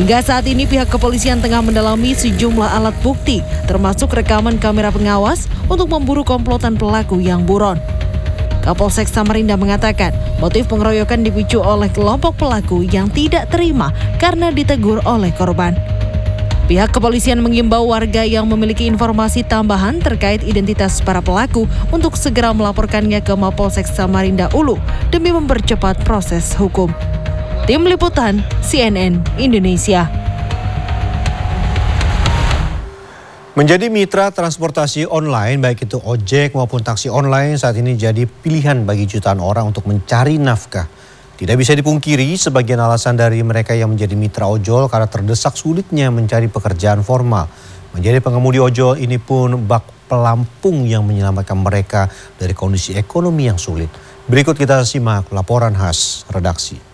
Hingga saat ini pihak kepolisian tengah mendalami sejumlah alat bukti, termasuk rekaman kamera pengawas untuk memburu komplotan pelaku yang buron. Kapolsek Samarinda mengatakan motif pengeroyokan dipicu oleh kelompok pelaku yang tidak terima karena ditegur oleh korban. Pihak kepolisian mengimbau warga yang memiliki informasi tambahan terkait identitas para pelaku untuk segera melaporkannya ke Mapolsek Samarinda Ulu demi mempercepat proses hukum. Tim Liputan CNN Indonesia. Menjadi mitra transportasi online, baik itu ojek maupun taksi online, saat ini jadi pilihan bagi jutaan orang untuk mencari nafkah. Tidak bisa dipungkiri, sebagian alasan dari mereka yang menjadi mitra ojol karena terdesak sulitnya mencari pekerjaan formal. Menjadi pengemudi ojol ini pun bak pelampung yang menyelamatkan mereka dari kondisi ekonomi yang sulit. Berikut kita simak laporan khas redaksi.